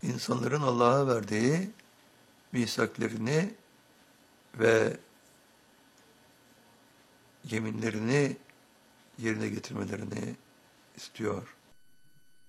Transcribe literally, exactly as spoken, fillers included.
insanların Allah'a verdiği misaklerini ve yeminlerini yerine getirmelerini istiyor.